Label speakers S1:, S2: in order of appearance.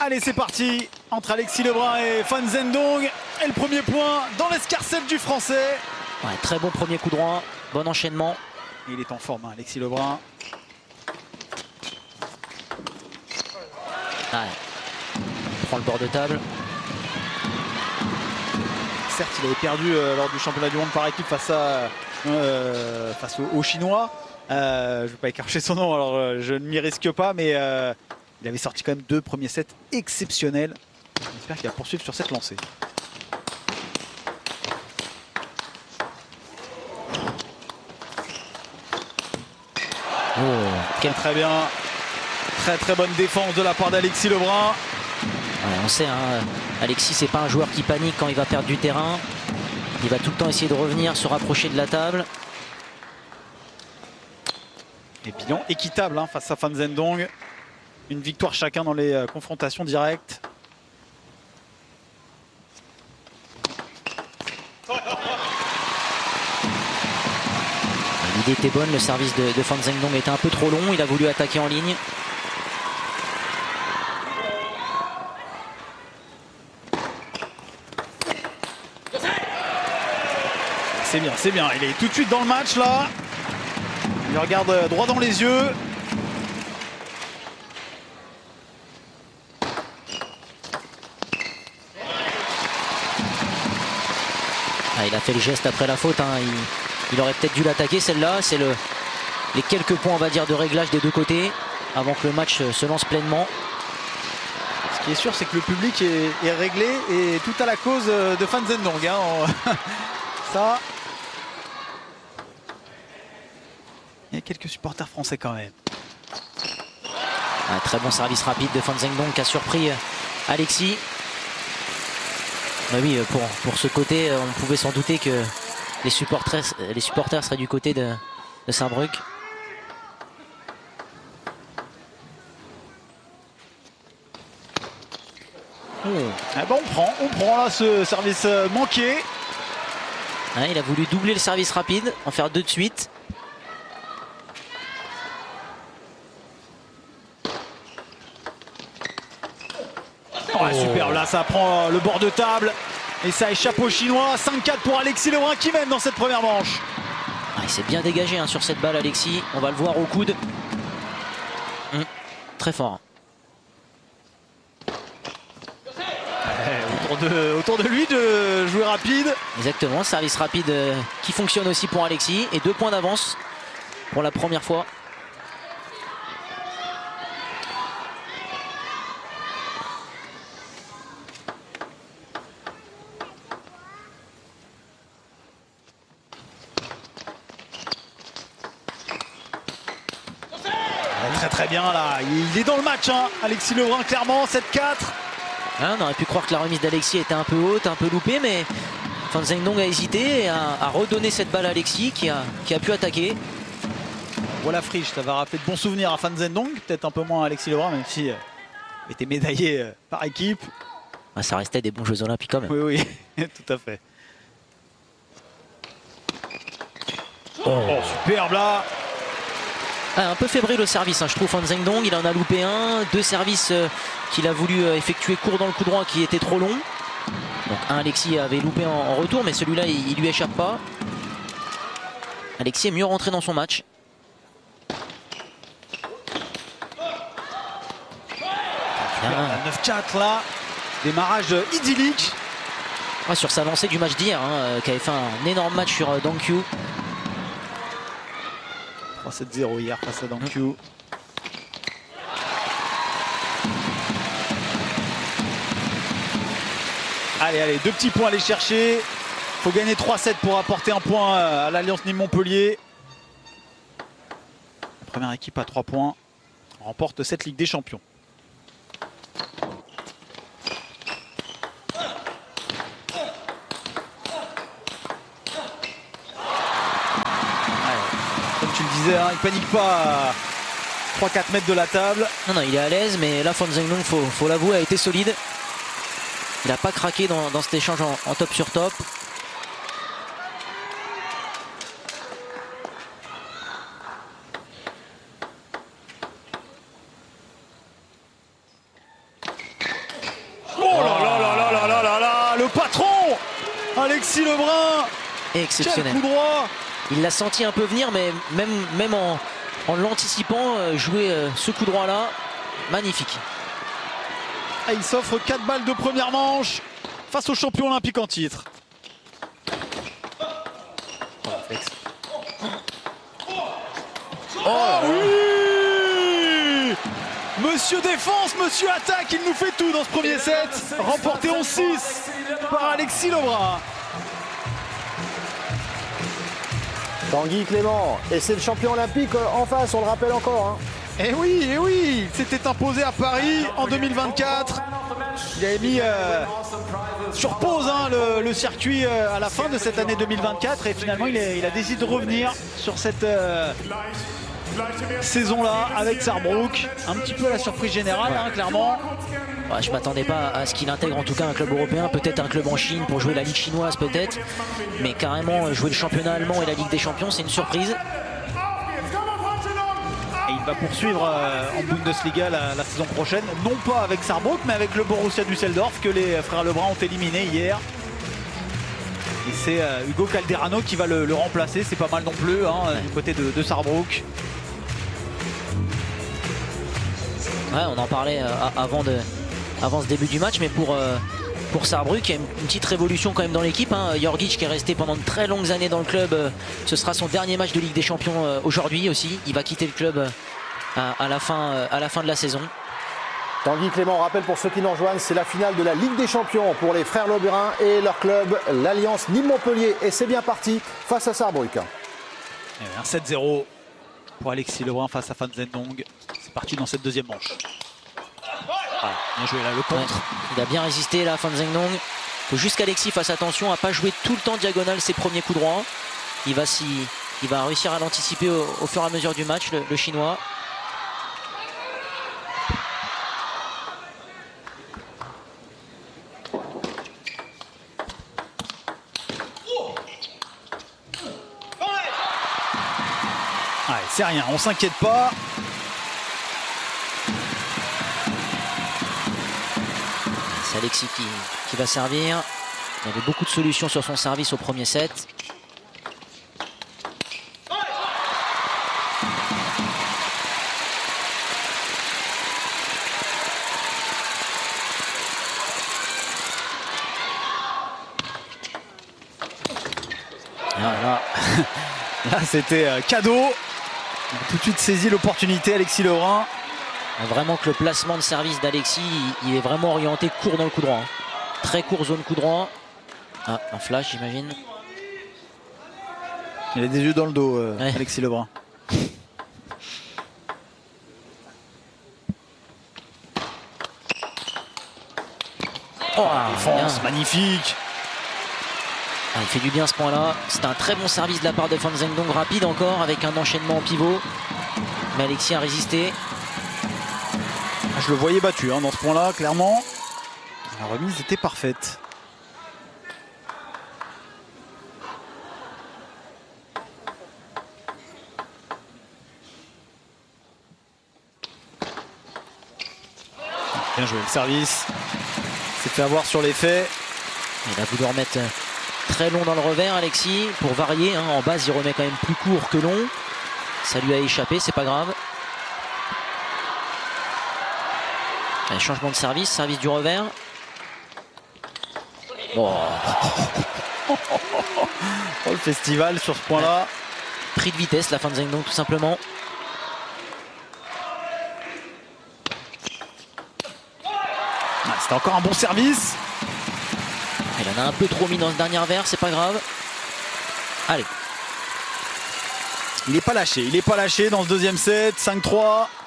S1: Allez, c'est parti entre Alexis Lebrun et Fan Zhendong. Et le premier point dans l'escarcelle du Français.
S2: Ouais, très bon premier coup droit, bon enchaînement.
S1: Il est en forme, hein, Alexis Lebrun.
S2: Ouais. Il prend le bord de table.
S1: Certes, il avait perdu lors du championnat du monde par équipe face aux Chinois. Je ne vais pas écorcher son nom, alors je ne m'y risque pas, mais il avait sorti quand même 2 premiers sets exceptionnels. J'espère qu'il va poursuivre sur cette lancée.
S2: Oh, quel...
S1: Très bien. Très bonne défense de la part d'Alexis Lebrun.
S2: Ouais, on sait, hein, Alexis, c'est pas un joueur qui panique quand il va perdre du terrain. Il va tout le temps essayer de revenir, se rapprocher de la table.
S1: Et bilan équitable, hein, face à Fan Zhendong. Une victoire chacun dans les confrontations directes.
S2: L'idée était bonne, le service de Fan Zhendong était un peu trop long. Il a voulu attaquer en ligne.
S1: C'est bien. Il est tout de suite dans le match là. Il regarde droit dans les yeux.
S2: Ah, il a fait le geste après la faute, hein. Il aurait peut-être dû l'attaquer celle-là. C'est les quelques points, on va dire, de réglage des deux côtés avant que le match se lance pleinement.
S1: Ce qui est sûr, c'est que le public est réglé et tout à la cause de Fan Zhendong, hein. Ça. Il y a quelques supporters français quand même.
S2: Un très bon service rapide de Fan Zhendong qui a surpris Alexis. Mais oui, pour ce côté, on pouvait s'en douter que les supporters seraient du côté de Saarbrück.
S1: Ah ben on prend là ce service manqué.
S2: Ouais, il a voulu doubler le service rapide, en faire 2 de suite.
S1: Oh, super, là ça prend le bord de table et ça échappe aux Chinois. 5-4 pour Alexis Lebrun qui mène dans cette première manche.
S2: Ah, il s'est bien dégagé, hein, sur cette balle, Alexis. On va le voir au coude. Très fort.
S1: Autour de lui de jouer rapide.
S2: Exactement, service rapide qui fonctionne aussi pour Alexis. Et 2 points d'avance pour la première fois.
S1: Très bien là, il est dans le match, hein. Alexis Lebrun clairement, 7-4.
S2: Ah, on aurait pu croire que la remise d'Alexis était un peu haute, un peu loupée, mais Fan Zhendong a hésité et a redonné cette balle à Alexis qui a pu attaquer.
S1: Voilà Frisch, ça va rappeler de bons souvenirs à Fan Zhendong, peut-être un peu moins à Alexis Lebrun, même si il était médaillé par équipe.
S2: Ah, ça restait des bons Jeux Olympiques quand même.
S1: Oui, tout à fait. Oh, superbe là.
S2: Ah, un peu fébrile au service, hein, je trouve, Fan Zhendong. Il en a loupé un, 2 services qu'il a voulu effectuer court dans le coup droit qui était trop long. Donc un, Alexis avait loupé en retour, mais celui-là il lui échappe pas. Alexis est mieux rentré dans son match.
S1: Ah. 9-4 là, démarrage idyllique.
S2: Ouais, sur sa lancée du match d'hier, hein, qui avait fait un énorme match sur Dong-Kyu.
S1: 3-7-0 hier face à Dong-Kyu. Allez, 2 petits points à aller chercher. Il faut gagner 3-7 pour apporter un point à l'Alliance Nîmes-Montpellier. La première équipe à 3 points remporte cette Ligue des Champions. Comme tu le disais, hein, il panique pas à 3-4 mètres de la table.
S2: Non, il est à l'aise, mais là, Fan Zhendong, faut l'avouer, a été solide. Il n'a pas craqué dans cet échange en top sur top.
S1: Alexis Lebrun.
S2: Exceptionnel.
S1: Quel coup droit.
S2: Il l'a senti un peu venir, mais même en l'anticipant, jouer ce coup droit là, magnifique.
S1: Et il s'offre 4 balles de première manche face au champion olympique en titre. Oh oui! Monsieur défense, monsieur attaque, il nous fait tout dans ce premier set. Remporté 11-6 par Alexis Lebrun.
S3: Tanguy Clément, et c'est le champion olympique en face, on le rappelle encore.
S1: Et oui, il s'était imposé à Paris en 2024. Il avait mis sur pause le circuit à la fin de cette année 2024 et finalement il a décidé de revenir sur cette saison-là avec Sarrebruck. Un petit peu à la surprise générale, clairement.
S2: Ouais, je m'attendais pas à ce qu'il intègre en tout cas un club européen, peut-être un club en Chine pour jouer la Ligue chinoise peut-être, mais carrément jouer le championnat allemand et la Ligue des champions, c'est une surprise.
S1: Et il va poursuivre en Bundesliga la saison prochaine, non pas avec Sarrebruck, mais avec le Borussia Düsseldorf que les frères Lebrun ont éliminé hier. Et c'est Hugo Calderano qui va le remplacer, c'est pas mal non plus du côté de Sarrebruck.
S2: Ouais, on en parlait avant ce début du match, mais pour Sarrebruck, il y a une petite révolution quand même dans l'équipe. Jorgic qui est resté pendant de très longues années dans le club, ce sera son dernier match de Ligue des Champions aujourd'hui aussi. Il va quitter le club à la fin de la saison.
S3: Tanguy Clément, on rappelle pour ceux qui nous rejoignent, c'est la finale de la Ligue des Champions pour les frères Lebrun et leur club, l'Alliance Nîmes-Montpellier. Et c'est bien parti face à Sarrebruck.
S1: Un 7-0 pour Alexis Lebrun face à Fan Zhendong. C'est parti dans cette deuxième manche. Ah, bien joué là, le contre.
S2: Ouais, il a bien résisté là, Fan Zhendong. Il faut juste qu'Alexis fasse attention à pas jouer tout le temps diagonal ses premiers coups droits. Il va réussir à l'anticiper au fur et à mesure du match, le chinois.
S1: Ouais, c'est rien, on s'inquiète pas.
S2: C'est Alexis qui va servir. Il avait beaucoup de solutions sur son service au premier set.
S1: Là c'était cadeau. Il a tout de suite saisi l'opportunité, Alexis Lebrun.
S2: Vraiment que le placement de service d'Alexis, il est vraiment orienté court dans le coup droit. Très court zone coup droit. Ah, un flash j'imagine.
S1: Il a des yeux dans le dos,
S2: ouais.
S1: Alexis Lebrun. Oh, défense, magnifique.
S2: Ah, il fait du bien à ce point-là. C'est un très bon service de la part de Fan Zhendong, rapide encore, avec un enchaînement en pivot. Mais Alexis a résisté.
S1: Je le voyais battu dans ce point-là, clairement. La remise était parfaite. Bien joué, le service. S'est fait avoir sur les faits.
S2: Il a voulu remettre très long dans le revers, Alexis, pour varier. En base, il remet quand même plus court que long. Ça lui a échappé, c'est pas grave. Allez, changement de service du revers.
S1: Oh. Oh, le festival sur ce point-là.
S2: Pris de vitesse, la Fan Zhendong tout simplement.
S1: C'était encore un bon service.
S2: Il en a un peu trop mis dans ce dernier revers, c'est pas grave. Allez.
S1: Il n'est pas lâché dans ce deuxième set, 5-3.